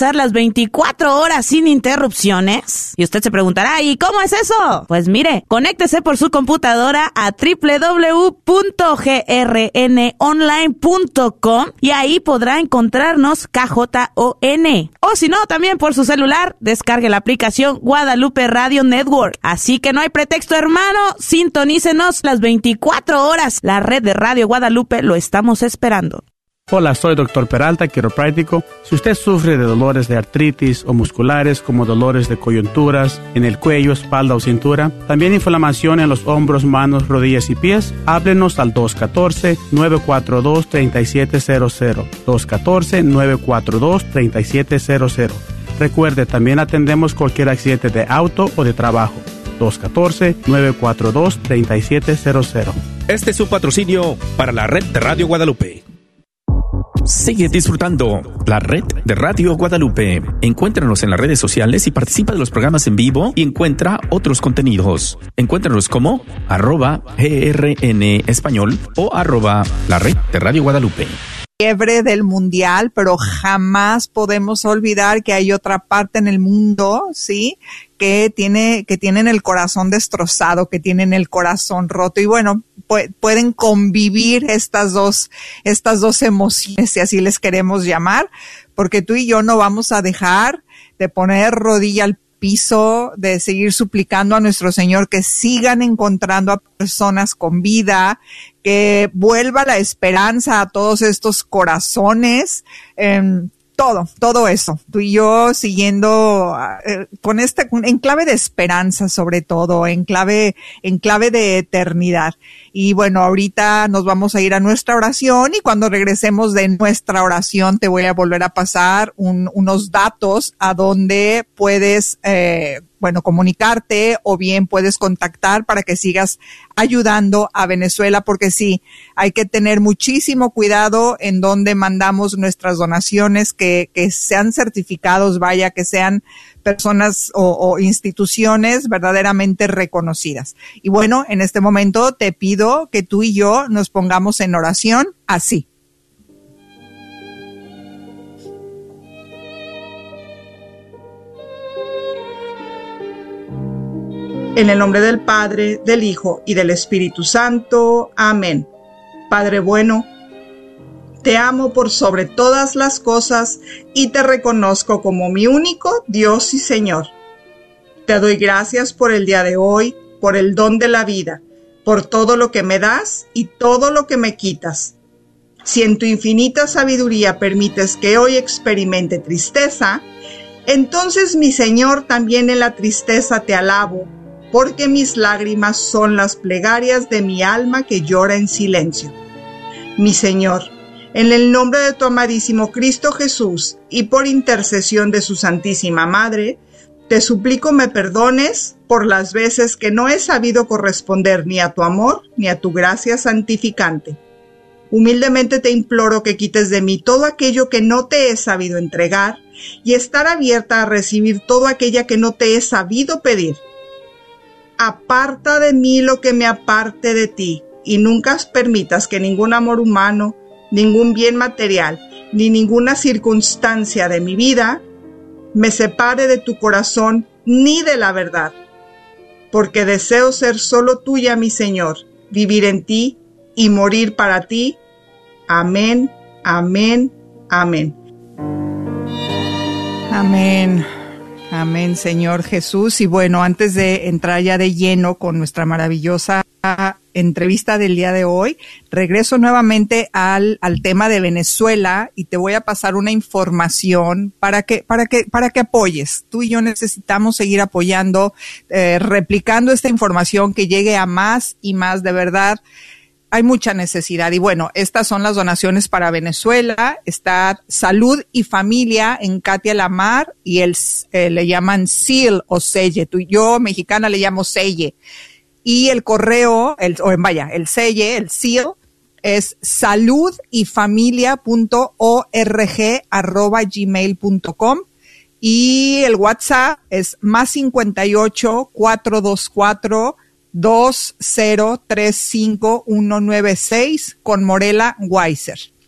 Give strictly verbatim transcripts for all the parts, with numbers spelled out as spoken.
pasar las veinticuatro horas sin interrupciones? Y usted se preguntará, ¿y cómo es eso? Pues mire, conéctese por su computadora a doble u doble u doble u punto g r n online punto com y ahí podrá encontrarnos K J O N. O si no, también por su celular, descargue la aplicación Guadalupe Radio Network. Así que no hay pretexto, hermano, sintonícenos las veinticuatro horas. La red de Radio Guadalupe lo estamos esperando. Hola, soy doctor Peralta, quiropráctico. Si usted sufre de dolores de artritis o musculares como dolores de coyunturas en el cuello, espalda o cintura, también inflamación en los hombros, manos, rodillas y pies, háblenos al dos uno cuatro, nueve cuatro dos, tres siete cero cero. dos uno cuatro, nueve cuatro dos, tres siete cero cero. Recuerde, también atendemos cualquier accidente de auto o de trabajo. dos uno cuatro, nueve cuatro dos, tres siete cero cero. Este es su patrocinio para la red de Radio Guadalupe. Sigue disfrutando la red de Radio Guadalupe. Encuéntranos en las redes sociales y participa de los programas en vivo y encuentra otros contenidos. Encuéntranos como arroba grn español o arroba la red de Radio Guadalupe. Fiebre del mundial, pero jamás podemos olvidar que hay otra parte en el mundo, ¿sí? Que tiene, que tienen el corazón destrozado, que tienen el corazón roto y bueno, pu- pueden convivir estas dos, estas dos emociones, si así les queremos llamar, porque tú y yo no vamos a dejar de poner rodilla al piso, de seguir suplicando a nuestro Señor que sigan encontrando a personas con vida, que vuelva la esperanza a todos estos corazones, eh, todo, todo eso. Tú y yo siguiendo eh, con esta, en clave de esperanza sobre todo, en clave, en clave de eternidad. Y bueno, ahorita nos vamos a ir a nuestra oración y cuando regresemos de nuestra oración te voy a volver a pasar un, unos datos a donde puedes, eh, bueno, comunicarte o bien puedes contactar para que sigas ayudando a Venezuela, porque sí, hay que tener muchísimo cuidado en donde mandamos nuestras donaciones, que, que sean certificados, vaya, que sean personas o, o instituciones verdaderamente reconocidas. Y bueno, en este momento te pido que tú y yo nos pongamos en oración así. En el nombre del Padre, del Hijo y del Espíritu Santo. Amén. Padre bueno, te amo por sobre todas las cosas y te reconozco como mi único Dios y Señor. Te doy gracias por el día de hoy, por el don de la vida, por todo lo que me das y todo lo que me quitas. Si en tu infinita sabiduría permites que hoy experimente tristeza, entonces, mi Señor, también en la tristeza te alabo, porque mis lágrimas son las plegarias de mi alma que llora en silencio. Mi Señor, en el nombre de tu amadísimo Cristo Jesús y por intercesión de su Santísima Madre, te suplico me perdones por las veces que no he sabido corresponder ni a tu amor ni a tu gracia santificante. Humildemente te imploro que quites de mí todo aquello que no te he sabido entregar y estar abierta a recibir todo aquello que no te he sabido pedir. Aparta de mí lo que me aparte de ti, y nunca permitas que ningún amor humano, ningún bien material, ni ninguna circunstancia de mi vida me separe de tu corazón ni de la verdad, porque deseo ser solo tuya, mi Señor, vivir en ti y morir para ti. Amén, amén, amén. Amén. Amén, Señor Jesús. Y bueno, antes de entrar ya de lleno con nuestra maravillosa entrevista del día de hoy, regreso nuevamente al, al tema de Venezuela y te voy a pasar una información para que, para que, para que apoyes. Tú y yo necesitamos seguir apoyando, eh, replicando esta información que llegue a más y más, de verdad. Hay mucha necesidad y bueno, estas son las donaciones para Venezuela. Está Salud y Familia en Katia Lamar y el, eh, le llaman S E A L o Selle. Tú y yo, mexicana, le llamo Selle. Y el correo, el, o vaya, el Selle, el S E A L, es salud y familia punto org arroba gmail punto com y el WhatsApp es más cincuenta y ocho, cuatrocientos veinticuatro, veinte treinta y cinco, ciento noventa y seis con Morela Weiser.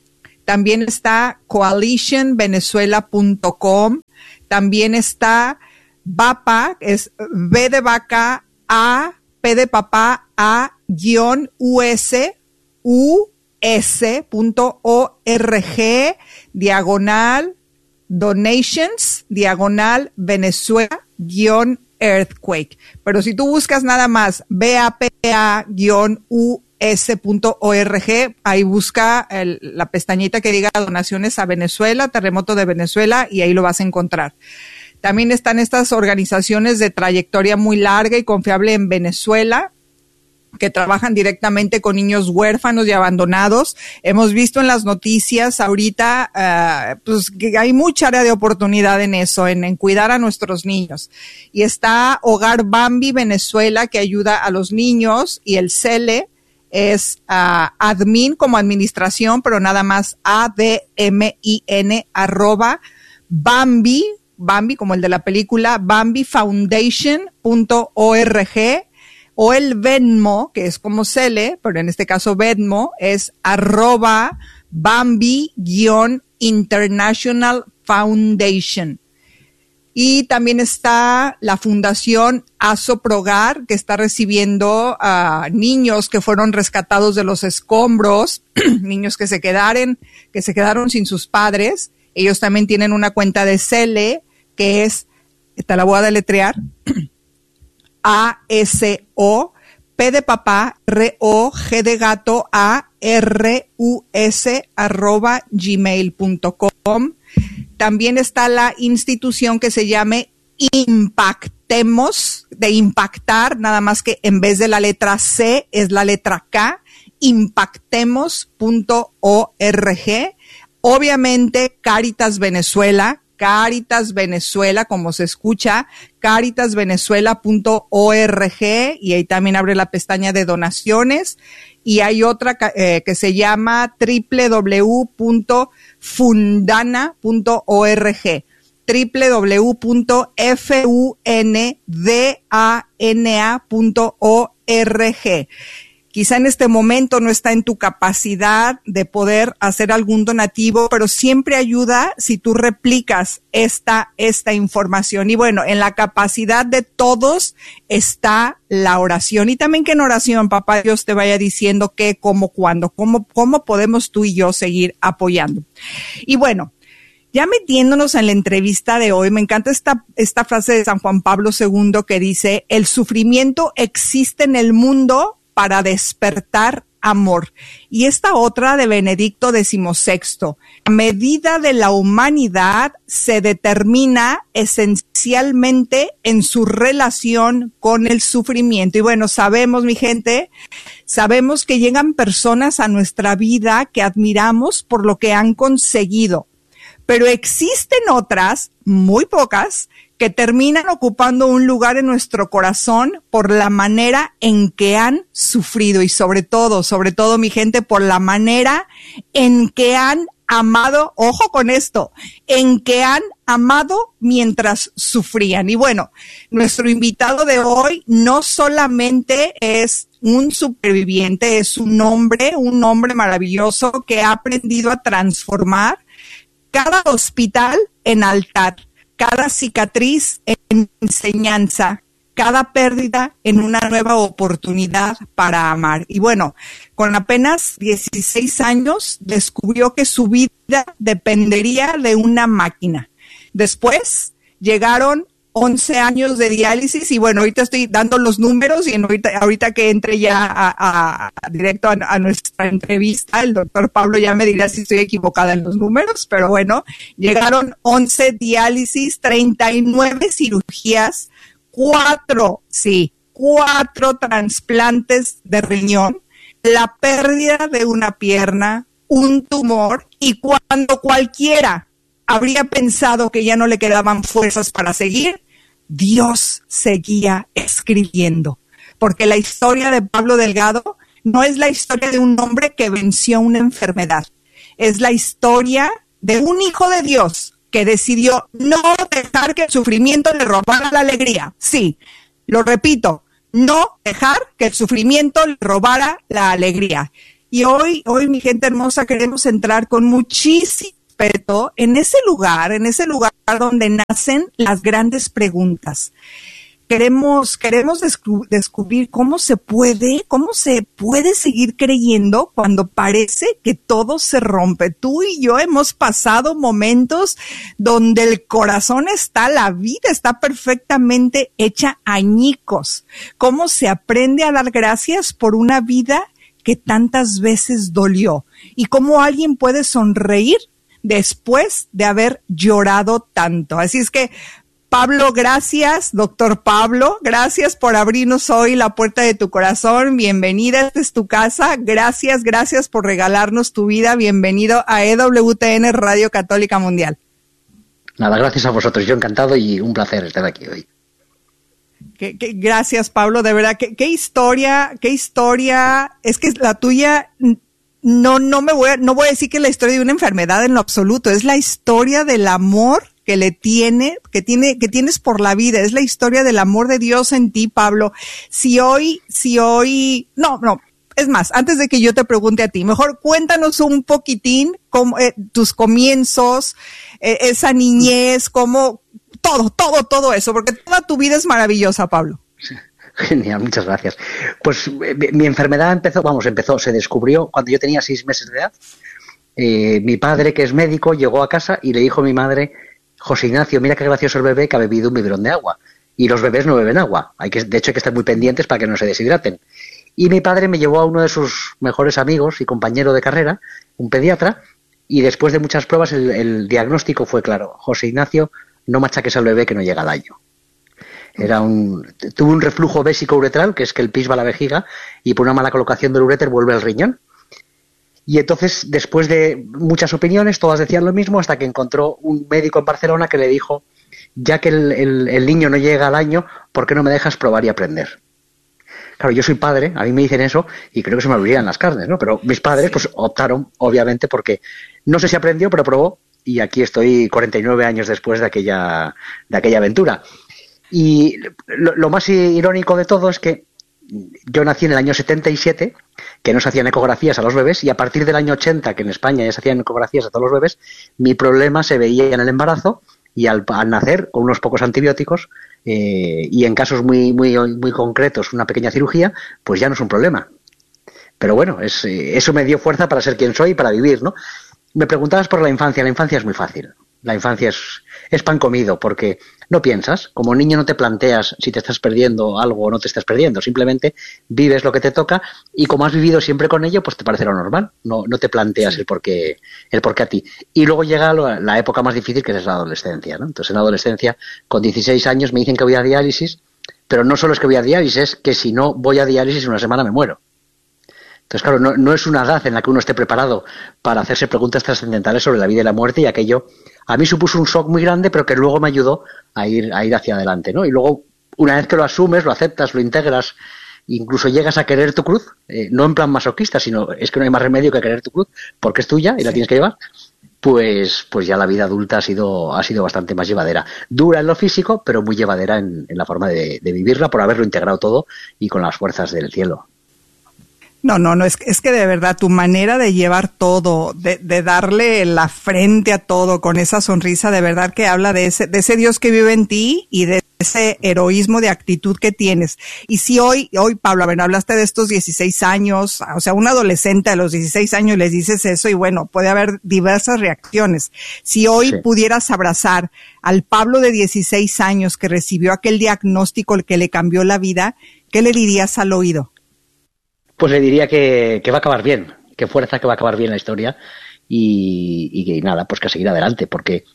También está coalition venezuela punto com. También está B A P A, es B de vaca, A, P de papá, A, guión, U S, U, S punto org, diagonal, donations, diagonal, Venezuela, guión, earthquake. Pero si tú buscas nada más B A P A guión U S punto org, ahí busca el, la pestañita que diga donaciones a Venezuela, terremoto de Venezuela, y ahí lo vas a encontrar. También están estas organizaciones de trayectoria muy larga y confiable en Venezuela, que trabajan directamente con niños huérfanos y abandonados. Hemos visto en las noticias ahorita, uh, pues que hay mucha área de oportunidad en eso, en, en cuidar a nuestros niños. Y está Hogar Bambi Venezuela, que ayuda a los niños, y el C E L E es uh, admin como administración, pero nada más A D M I N arroba Bambi, Bambi como el de la película, Bambi Foundation punto org. O el Venmo, que es como C E L E, pero en este caso Venmo, es arroba Bambi-International Foundation. Y también está la Fundación Asoprogar, que está recibiendo a niños que fueron rescatados de los escombros, niños que se quedaron, que se quedaron sin sus padres. Ellos también tienen una cuenta de C E L E, que es, te la voy a deletrear, A S O, P de papá, R O, G de gato, A, R, U, S, arroba gmail punto com. También está la institución que se llame Impactemos, de impactar, nada más que en vez de la letra C es la letra K, impactemos punto org. Obviamente Cáritas Venezuela, Cáritas Venezuela, como se escucha, cáritas venezuela punto org, y ahí también abre la pestaña de donaciones. Y hay otra eh, que se llama doble u doble u doble u punto fundana punto org, doble u doble u doble u punto fundana punto org. Quizá en este momento no está en tu capacidad de poder hacer algún donativo, pero siempre ayuda si tú replicas esta, esta información. Y bueno, en la capacidad de todos está la oración. Y también que en oración, papá Dios te vaya diciendo qué, cómo, cuándo, cómo, cómo podemos tú y yo seguir apoyando. Y bueno, ya metiéndonos en la entrevista de hoy, me encanta esta, esta frase de San Juan Pablo segundo que dice: el sufrimiento existe en el mundo para despertar amor. Y esta otra de Benedicto decimosexto: la medida de la humanidad se determina esencialmente en su relación con el sufrimiento. Y bueno, sabemos, mi gente, sabemos que llegan personas a nuestra vida que admiramos por lo que han conseguido, pero existen otras, muy pocas, que terminan ocupando un lugar en nuestro corazón por la manera en que han sufrido, y sobre todo, sobre todo, mi gente, por la manera en que han amado, ojo con esto, en que han amado mientras sufrían. Y bueno, nuestro invitado de hoy no solamente es un superviviente, es un hombre, un hombre maravilloso que ha aprendido a transformar cada hospital en altar, cada cicatriz en enseñanza, cada pérdida en una nueva oportunidad para amar. Y bueno, con apenas dieciséis años descubrió que su vida dependería de una máquina. Después llegaron once años de diálisis, y bueno, ahorita estoy dando los números, y ahorita, ahorita que entre ya a, a, directo a, a nuestra entrevista, el doctor Pablo ya me dirá si estoy equivocada en los números, pero bueno, llegaron once diálisis, treinta y nueve cirugías, cuatro, sí, cuatro trasplantes de riñón, la pérdida de una pierna, un tumor, y cuando cualquiera habría pensado que ya no le quedaban fuerzas para seguir, Dios seguía escribiendo, porque la historia de Pablo Delgado no es la historia de un hombre que venció una enfermedad, es la historia de un hijo de Dios que decidió no dejar que el sufrimiento le robara la alegría. Sí, lo repito, no dejar que el sufrimiento le robara la alegría. Y hoy, hoy, mi gente hermosa, queremos entrar con muchísimo respeto en ese lugar, en ese lugar donde nacen las grandes preguntas. Queremos, queremos descu- descubrir cómo se puede, cómo se puede seguir creyendo cuando parece que todo se rompe. Tú y yo hemos pasado momentos donde el corazón está, la vida está perfectamente hecha añicos. Cómo se aprende a dar gracias por una vida que tantas veces dolió. Y cómo alguien puede sonreír después de haber llorado tanto. Así es que, Pablo, gracias, doctor Pablo, gracias por abrirnos hoy la puerta de tu corazón. Bienvenida, esta es tu casa. Gracias, gracias por regalarnos tu vida. Bienvenido a E W T N Radio Católica Mundial. Nada, gracias a vosotros. Yo encantado y un placer estar aquí hoy. Qué, qué, gracias, Pablo, de verdad. Qué, qué historia, qué historia. Es que la tuya, no, no me voy a, no voy a decir que es la historia de una enfermedad en lo absoluto. Es la historia del amor que le tiene, que tiene, que tienes por la vida. Es la historia del amor de Dios en ti, Pablo. Si hoy, si hoy, no, no, es más, antes de que yo te pregunte a ti, mejor cuéntanos un poquitín cómo, eh, tus comienzos, eh, esa niñez, cómo, todo, todo, todo eso, porque toda tu vida es maravillosa, Pablo. Genial, muchas gracias. Pues eh, mi enfermedad empezó, vamos, empezó, se descubrió cuando yo tenía seis meses de edad. Eh, mi padre, que es médico, llegó a casa y le dijo a mi madre: José Ignacio, mira qué gracioso el bebé que ha bebido un biberón de agua. Y los bebés no beben agua. Hay que, de hecho, hay que estar muy pendientes para que no se deshidraten. Y mi padre me llevó a uno de sus mejores amigos y compañero de carrera, un pediatra, y después de muchas pruebas el, el diagnóstico fue claro: José Ignacio, no machaques al bebé que no llega al año. Era un, tuvo un reflujo vésico-uretral, que es que el pis va a la vejiga, y por una mala colocación del uréter vuelve al riñón. Y entonces, después de muchas opiniones, todas decían lo mismo, hasta que encontró un médico en Barcelona que le dijo: ya que el, el, el niño no llega al año, ¿por qué no me dejas probar y aprender? Claro, yo soy padre, a mí me dicen eso y creo que se me abrirían las carnes, ¿no? Pero mis padres pues optaron, obviamente, porque no sé si aprendió, pero probó, y aquí estoy cuarenta y nueve años después de aquella, de aquella aventura. Y lo, lo más irónico de todo es que yo nací en el año setenta y siete, que no se hacían ecografías a los bebés, y a partir del año ochenta, que en España ya se hacían ecografías a todos los bebés, mi problema se veía en el embarazo, y al, al nacer con unos pocos antibióticos, eh, y en casos muy, muy, muy concretos una pequeña cirugía, pues ya no es un problema. Pero bueno, es, eh, eso me dio fuerza para ser quien soy y para vivir, ¿no? Me preguntabas por la infancia. La infancia es muy fácil. La infancia es, es pan comido, porque no piensas. Como niño no te planteas si te estás perdiendo algo o no te estás perdiendo. Simplemente vives lo que te toca, y como has vivido siempre con ello, pues te parece lo normal. No, no te planteas el por qué, el por qué a ti. Y luego llega la, la época más difícil, que es la adolescencia, ¿no? Entonces, en la adolescencia, con dieciséis años, me dicen que voy a diálisis, pero no solo es que voy a diálisis, es que si no voy a diálisis en una semana me muero. Entonces, claro, no, no es una edad en la que uno esté preparado para hacerse preguntas trascendentales sobre la vida y la muerte, y aquello a mí supuso un shock muy grande, pero que luego me ayudó a ir, a ir hacia adelante, ¿no? Y luego, una vez que lo asumes, lo aceptas, lo integras, incluso llegas a querer tu cruz, eh, no en plan masoquista, sino es que no hay más remedio que querer tu cruz, porque es tuya y sí, la tienes que llevar, pues, pues ya la vida adulta ha sido, ha sido bastante más llevadera. Dura en lo físico, pero muy llevadera en, en la forma de, de vivirla, por haberlo integrado todo y con las fuerzas del cielo. No, no, no, es, es que de verdad tu manera de llevar todo, de, de darle la frente a todo con esa sonrisa, de verdad que habla de ese, de ese Dios que vive en ti y de ese heroísmo de actitud que tienes. Y si hoy, hoy Pablo, a ver, hablaste de estos dieciséis años, o sea, un adolescente a los dieciséis años les dices eso y bueno, puede haber diversas reacciones. Si hoy sí. pudieras abrazar al Pablo de dieciséis años que recibió aquel diagnóstico el que le cambió la vida, ¿qué le dirías al oído? Pues le diría que, que va a acabar bien, que fuerza, que va a acabar bien la historia y, y, y nada, pues que a seguir adelante, porque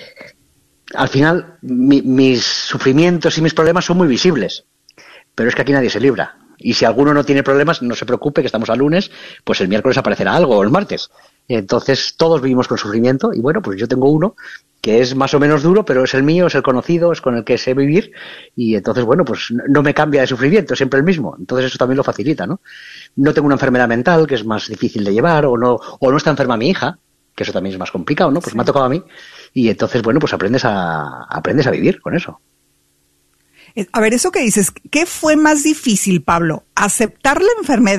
al final mi, mis sufrimientos y mis problemas son muy visibles, pero es que aquí nadie se libra. Y si alguno no tiene problemas, no se preocupe, que estamos a lunes, pues el miércoles aparecerá algo, o el martes. Entonces todos vivimos con sufrimiento y bueno, pues yo tengo uno que es más o menos duro, pero es el mío, es el conocido, es con el que sé vivir y entonces bueno, pues no me cambia de sufrimiento, es siempre el mismo. Entonces eso también lo facilita, ¿no? No tengo una enfermedad mental, que es más difícil de llevar, o no, o no está enferma mi hija, que eso también es más complicado, ¿no? Pues sí. Me ha tocado a mí y entonces bueno, pues aprendes a, aprendes a vivir con eso. A ver, eso que dices, ¿qué fue más difícil, Pablo? ¿Aceptar la enfermedad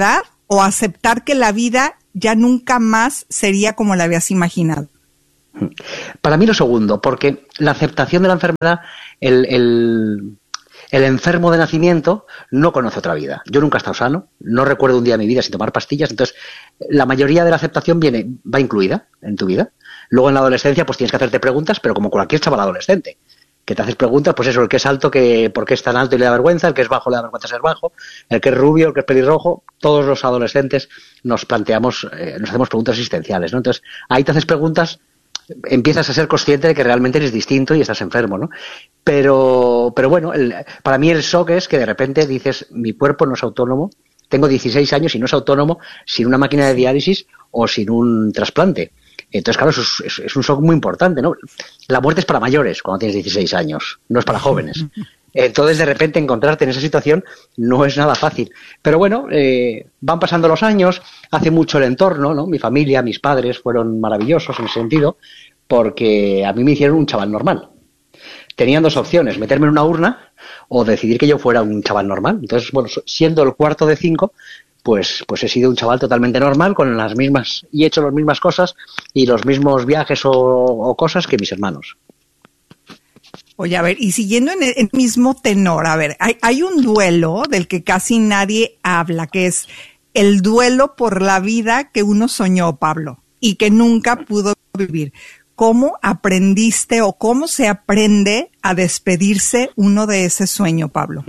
o aceptar que la vida ya nunca más sería como la habías imaginado? Para mí lo segundo, porque la aceptación de la enfermedad, el, el, el enfermo de nacimiento no conoce otra vida. Yo nunca he estado sano, no recuerdo un día de mi vida sin tomar pastillas, entonces la mayoría de la aceptación viene, va incluida en tu vida. Luego en la adolescencia pues tienes que hacerte preguntas, pero como cualquier chaval adolescente, que te haces preguntas, pues eso, el que es alto, que por qué es tan alto y le da vergüenza, el que es bajo le da vergüenza ser bajo, el que es rubio, el que es pelirrojo, todos los adolescentes nos planteamos, eh, nos hacemos preguntas existenciales, ¿no? Entonces ahí te haces preguntas, empiezas a ser consciente de que realmente eres distinto y estás enfermo, ¿no? Pero, pero bueno, el, para mí el shock es que de repente dices, mi cuerpo no es autónomo, tengo dieciséis años y no es autónomo sin una máquina de diálisis o sin un trasplante. Entonces, claro, eso es, es un shock muy importante, ¿no? La muerte es para mayores cuando tienes dieciséis años, no es para jóvenes. Entonces, de repente, encontrarte en esa situación no es nada fácil. Pero bueno, eh, van pasando los años, hace mucho el entorno, ¿no? Mi familia, mis padres fueron maravillosos en ese sentido, porque a mí me hicieron un chaval normal. Tenían dos opciones, meterme en una urna o decidir que yo fuera un chaval normal. Entonces, bueno, siendo el cuarto de cinco, pues, pues he sido un chaval totalmente normal, con las mismas, y he hecho las mismas cosas y los mismos viajes o, o cosas que mis hermanos. Oye, a ver, y siguiendo en el, en el mismo tenor, a ver, hay, hay un duelo del que casi nadie habla, que es el duelo por la vida que uno soñó, Pablo, y que nunca pudo vivir. ¿Cómo aprendiste o cómo se aprende a despedirse uno de ese sueño, Pablo?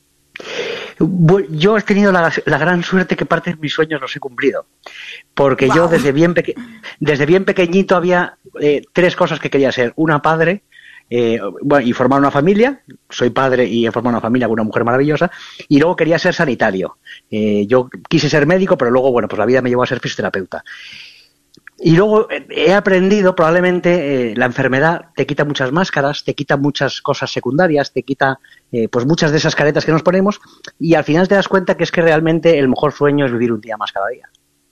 Yo he tenido la, la gran suerte que parte de mis sueños los he cumplido, porque wow. yo desde bien, peque, desde bien pequeñito había eh, tres cosas que quería ser. Una, padre, eh, bueno, y formar una familia. Soy padre y he formado una familia con una mujer maravillosa. Y luego quería ser sanitario. Eh, yo quise ser médico, pero luego, bueno, pues la vida me llevó a ser fisioterapeuta. Y luego he aprendido, probablemente, eh, la enfermedad te quita muchas máscaras, te quita muchas cosas secundarias, te quita eh, pues muchas de esas caretas que nos ponemos, y al final te das cuenta que es que realmente el mejor sueño es vivir un día más cada día.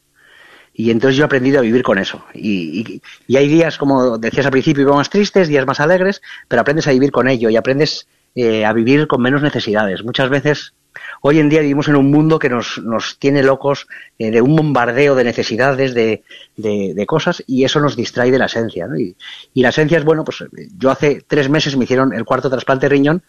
Y entonces yo he aprendido a vivir con eso. Y, y, y hay días, como decías al principio, más tristes, días más alegres, pero aprendes a vivir con ello y aprendes eh, a vivir con menos necesidades. Muchas veces, hoy en día vivimos en un mundo que nos, nos tiene locos eh, de un bombardeo de necesidades, de, de, de cosas, y eso nos distrae de la esencia, ¿no? Y, y la esencia es, bueno, pues yo hace tres meses me hicieron el cuarto trasplante de riñón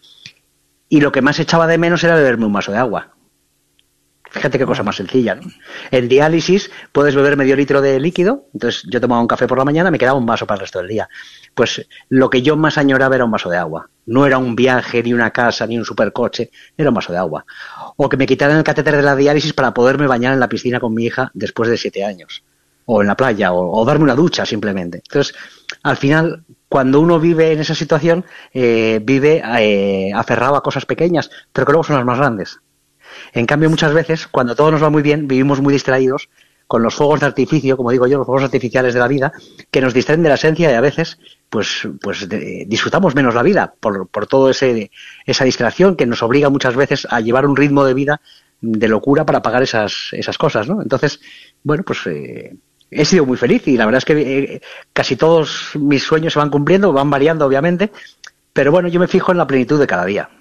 y lo que más echaba de menos era beberme un vaso de agua. Fíjate qué cosa más sencilla, ¿no? En diálisis puedes beber medio litro de líquido, entonces yo tomaba un café por la mañana, me quedaba un vaso para el resto del día. Pues lo que yo más añoraba era un vaso de agua. No era un viaje, ni una casa, ni un supercoche, era un vaso de agua. O que me quitaran el catéter de la diálisis para poderme bañar en la piscina con mi hija después de siete años. O en la playa, o, o darme una ducha simplemente. Entonces, al final, cuando uno vive en esa situación, eh, vive eh, aferrado a cosas pequeñas, pero que luego son las más grandes. En cambio, muchas veces, cuando todo nos va muy bien, vivimos muy distraídos con los fuegos de artificio, como digo yo, los fuegos artificiales de la vida, que nos distraen de la esencia y a veces pues pues de, disfrutamos menos la vida por, por todo ese esa distracción que nos obliga muchas veces a llevar un ritmo de vida de locura para pagar esas esas cosas, ¿no? Entonces, bueno, pues eh, he sido muy feliz y la verdad es que eh, casi todos mis sueños se van cumpliendo, van variando obviamente, pero bueno, yo me fijo en la plenitud de cada día.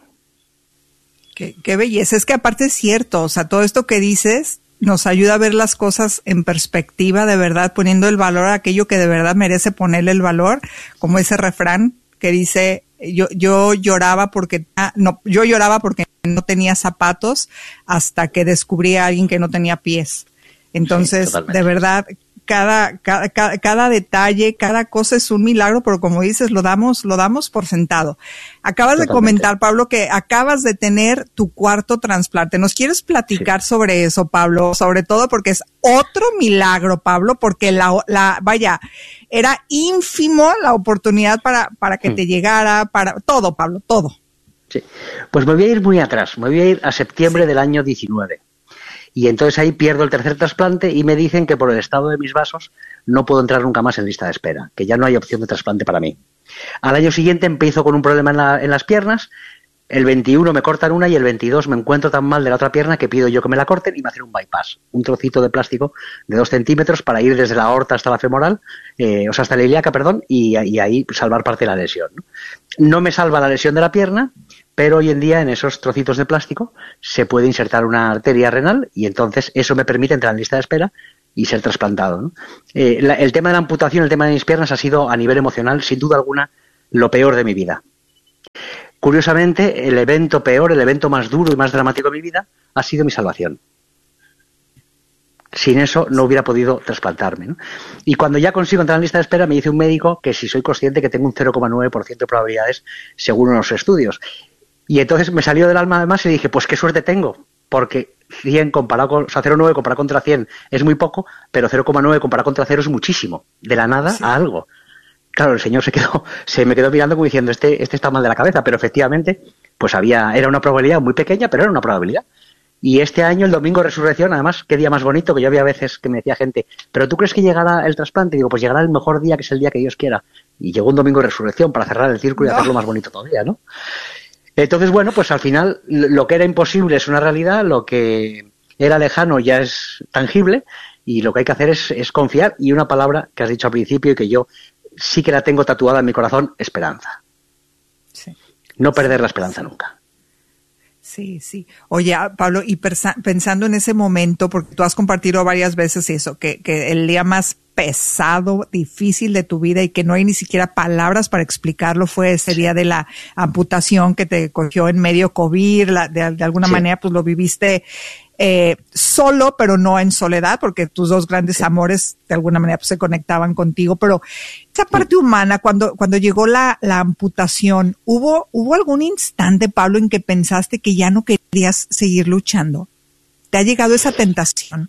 Qué, qué belleza, es que aparte es cierto, o sea, todo esto que dices nos ayuda a ver las cosas en perspectiva, de verdad, poniendo el valor a aquello que de verdad merece ponerle el valor, como ese refrán que dice, yo yo lloraba porque ah, no yo lloraba porque no tenía zapatos hasta que descubrí a alguien que no tenía pies. Entonces, sí, de verdad, cada, cada, cada, cada detalle, cada cosa es un milagro, pero como dices, lo damos, lo damos por sentado. Acabas Totalmente. de comentar, Pablo, que acabas de tener tu cuarto trasplante. ¿Nos quieres platicar sí. sobre eso, Pablo? Sobre todo porque es otro milagro, Pablo, porque la, la, vaya, era ínfimo la oportunidad para, para que mm. te llegara, para todo, Pablo, todo. Sí. Pues me voy a ir muy atrás, me voy a ir a septiembre sí. del año diecinueve. Y entonces ahí pierdo el tercer trasplante y me dicen que por el estado de mis vasos no puedo entrar nunca más en lista de espera, que ya no hay opción de trasplante para mí. Al año siguiente empiezo con un problema en, la, en las piernas, el veintiuno me cortan una y el veintidós me encuentro tan mal de la otra pierna que pido yo que me la corten y me hacen un bypass, un trocito de plástico de dos centímetros para ir desde la aorta hasta la femoral, eh, o sea, hasta la ilíaca, perdón, y, y ahí salvar parte de la lesión, ¿no? No me salva la lesión de la pierna, pero hoy en día en esos trocitos de plástico se puede insertar una arteria renal y entonces eso me permite entrar en lista de espera y ser trasplantado, ¿no? Eh, la, el tema de la amputación, el tema de mis piernas ha sido a nivel emocional, sin duda alguna, lo peor de mi vida. Curiosamente, el evento peor, el evento más duro y más dramático de mi vida ha sido mi salvación. Sin eso no hubiera podido trasplantarme, ¿no? Y cuando ya consigo entrar en lista de espera me dice un médico que si soy consciente que tengo un cero coma nueve por ciento de probabilidades según unos estudios. Y entonces me salió del alma además y dije, pues qué suerte tengo, porque cien comparado con, o sea, cero coma nueve comparado contra cien es muy poco, pero cero coma nueve comparado contra cero es muchísimo, de la nada sí. a algo. Claro, el señor se quedó, se me quedó mirando como diciendo, este, este está mal de la cabeza, pero efectivamente, pues había, era una probabilidad muy pequeña, pero era una probabilidad. Y este año, el domingo de resurrección, además, qué día más bonito, que yo había veces que me decía gente, ¿pero tú crees que llegará el trasplante? Y digo, pues llegará el mejor día, que es el día que Dios quiera. Y llegó un domingo de resurrección para cerrar el círculo y no. hacerlo más bonito todavía, ¿no? Entonces, bueno, pues al final, lo que era imposible es una realidad, lo que era lejano ya es tangible, y lo que hay que hacer es, es confiar, y una palabra que has dicho al principio y que yo sí que la tengo tatuada en mi corazón, esperanza. Sí. No perder la esperanza nunca. Sí, sí. Oye, Pablo, y pensando en ese momento, porque tú has compartido varias veces eso, que, que el día más pesado, difícil de tu vida y que no hay ni siquiera palabras para explicarlo fue ese día de la amputación que te cogió en medio COVID, la, de, de alguna sí. manera pues lo viviste eh, solo, pero no en soledad, porque tus dos grandes sí. amores de alguna manera pues, se conectaban contigo, pero esa parte humana, cuando, cuando llegó la, la amputación, ¿hubo, ¿hubo algún instante, Pablo, en que pensaste que ya no querías seguir luchando? ¿Te ha llegado esa tentación?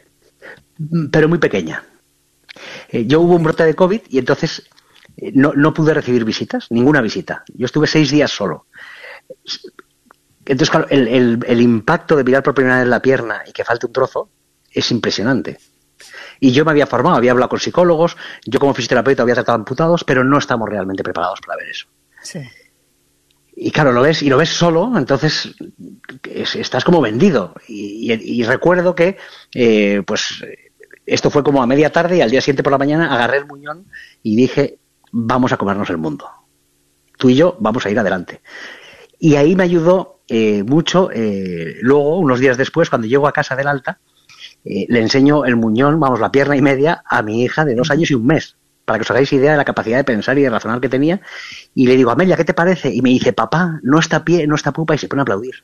Pero muy pequeña. Eh, yo hubo un brote de COVID y entonces eh, no, no pude recibir visitas, ninguna visita. Yo estuve seis días solo. Entonces, claro, el, el, el impacto de mirar por primera vez la pierna y que falte un trozo es impresionante. Y yo me había formado, había hablado con psicólogos, yo como fisioterapeuta había tratado amputados, pero no estamos realmente preparados para ver eso. Sí. Y claro, lo ves, y lo ves solo, entonces es, estás como vendido. Y, y, y recuerdo que, eh, pues, esto fue como a media tarde y al día siguiente por la mañana agarré el muñón y dije, vamos a comernos el mundo. Tú y yo vamos a ir adelante. Y ahí me ayudó eh, mucho, eh, luego, unos días después, cuando llego a casa del alta, eh, le enseño el muñón, vamos, la pierna y media, a mi hija de dos años y un mes, para que os hagáis idea de la capacidad de pensar y de razonar que tenía. Y le digo, Amelia, ¿qué te parece? Y me dice, papá, no está pie, no está pupa, y se pone a aplaudir.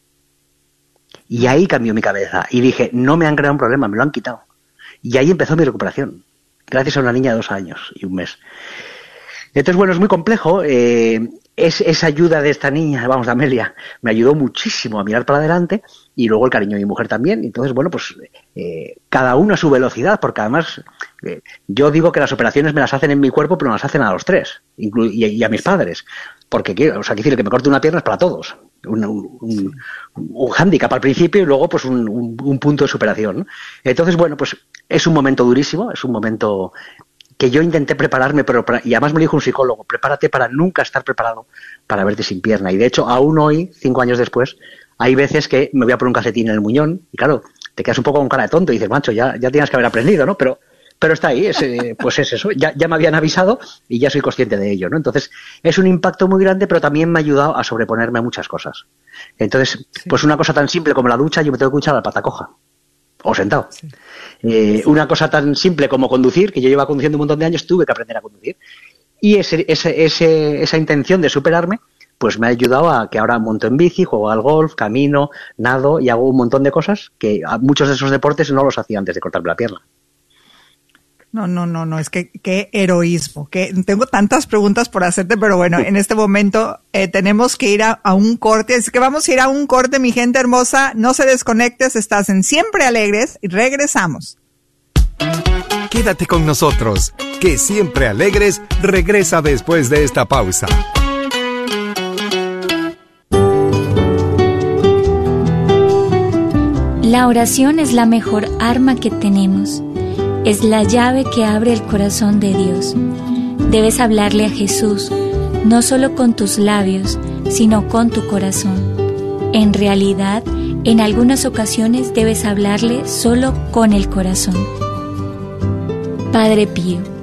Y ahí cambió mi cabeza. Y dije, no me han creado un problema, me lo han quitado. Y ahí empezó mi recuperación, gracias a una niña de dos años y un mes. Entonces, bueno, es muy complejo. Eh, es, esa ayuda de esta niña, vamos, de Amelia, me ayudó muchísimo a mirar para adelante y luego el cariño de mi mujer también. Entonces, bueno, pues eh, cada uno a su velocidad, porque además eh, yo digo que las operaciones me las hacen en mi cuerpo, pero me las hacen a los tres, inclu- y, y a mis padres. Porque, o sea, quiero decir que me corte una pierna es para todos. Un, un, un, un hándicap al principio y luego pues un, un, un punto de superación, ¿no? Entonces, bueno, pues es un momento durísimo, es un momento que yo intenté prepararme, pero para, y además me lo dijo un psicólogo, prepárate para nunca estar preparado para verte sin pierna. Y de hecho, aún hoy, cinco años después, hay veces que me voy a poner un calcetín en el muñón y claro, te quedas un poco con cara de tonto y dices, macho, ya, ya tienes que haber aprendido, ¿no? Pero pero está ahí, es, eh, pues es eso, ya, ya me habían avisado y ya soy consciente de ello, ¿no? Entonces, es un impacto muy grande, pero también me ha ayudado a sobreponerme a muchas cosas. Entonces, sí. pues una cosa tan simple como la ducha, yo me tengo que duchar a la pata coja o sentado. Sí. Eh, sí. Una cosa tan simple como conducir, que yo llevo conduciendo un montón de años, tuve que aprender a conducir. Y ese, ese, ese, esa intención de superarme, pues me ha ayudado a que ahora monto en bici, juego al golf, camino, nado y hago un montón de cosas que a muchos de esos deportes no los hacía antes de cortarme la pierna. No, no, no, no, es que qué heroísmo, que tengo tantas preguntas por hacerte, pero bueno, en este momento eh, tenemos que ir a, a un corte, así que vamos a ir a un corte, mi gente hermosa, no se desconectes, estás en Siempre Alegres y regresamos. Quédate con nosotros, que Siempre Alegres regresa después de esta pausa. La oración es la mejor arma que tenemos. Es la llave que abre el corazón de Dios. Debes hablarle a Jesús, no solo con tus labios, sino con tu corazón. En realidad, en algunas ocasiones debes hablarle solo con el corazón. Padre Pío,